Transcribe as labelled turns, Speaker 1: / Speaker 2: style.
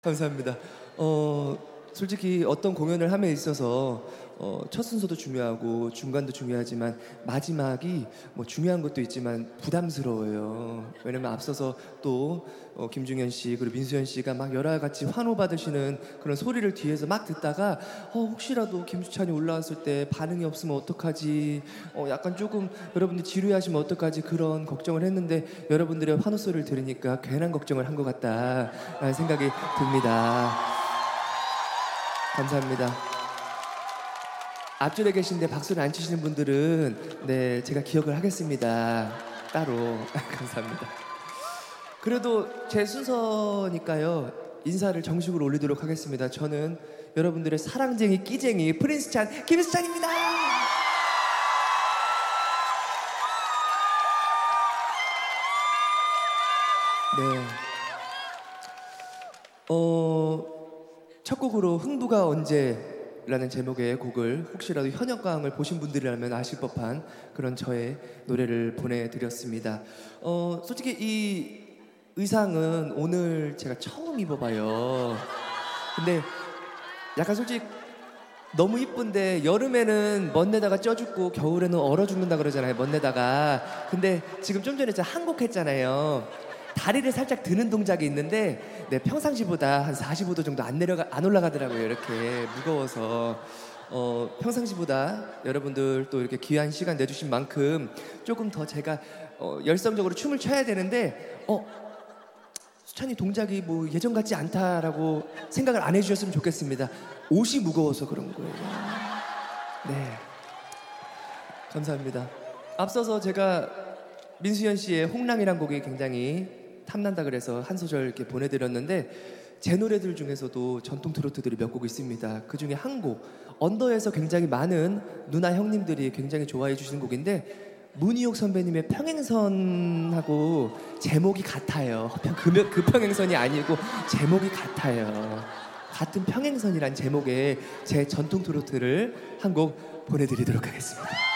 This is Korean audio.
Speaker 1: 감사합니다. 솔직히 어떤 공연을 함에 있어서 첫 순서도 중요하고 중간도 중요하지만 마지막이 뭐 중요한 것도 있지만 부담스러워요. 왜냐면 앞서서 또 김중현 씨 그리고 민수현 씨가 막 여러 가지 환호 받으시는 그런 소리를 뒤에서 막 듣다가 혹시라도 김수찬이 올라왔을 때 반응이 없으면 어떡하지, 약간 조금 여러분들 지루해하시면 어떡하지, 그런 걱정을 했는데 여러분들의 환호 소리를 들으니까 괜한 걱정을 한 것 같다라는 생각이 듭니다. 감사합니다. 앞줄에 계신데 박수를 안 치시는 분들은 네, 제가 기억을 하겠습니다. 따로. 감사합니다. 그래도 제 순서니까요, 인사를 정식으로 올리도록 하겠습니다. 저는 여러분들의 사랑쟁이 끼쟁이 프린스찬 김수찬입니다. 네. 첫 곡으로 흥부가 언제라는 제목의 곡을 혹시라도 현역광을 보신 분들이라면 아실 법한 그런 저의 노래를 보내드렸습니다. 솔직히 이 의상은 오늘 제가 처음 입어봐요. 근데 약간 솔직히 너무 이쁜데 여름에는 멋내다가 쪄 죽고 겨울에는 얼어 죽는다 그러잖아요, 멋내다가. 근데 지금 좀 전에 제가 한 곡 했잖아요. 다리를 살짝 드는 동작이 있는데 네, 평상시보다 한 45도 정도 안 올라가더라고요. 이렇게 무거워서. 평상시보다 여러분들 또 이렇게 귀한 시간 내주신 만큼 조금 더 제가 열성적으로 춤을 춰야 되는데 수찬이 동작이 뭐 예전 같지 않다라고 생각을 안 해주셨으면 좋겠습니다. 옷이 무거워서 그런 거예요. 네, 감사합니다. 앞서서 제가 민수현 씨의 홍랑이란 곡이 굉장히 탐난다 그래서 한 소절 이렇게 보내드렸는데 제 노래들 중에서도 전통 트로트들이 몇 곡 있습니다. 그 중에 한 곡, 언더에서 굉장히 많은 누나 형님들이 굉장히 좋아해 주시는 곡인데 문희옥 선배님의 평행선하고 제목이 같아요. 그 평행선이 아니고 제목이 같아요. 같은 평행선이란 제목의 제 전통 트로트를 한 곡 보내드리도록 하겠습니다.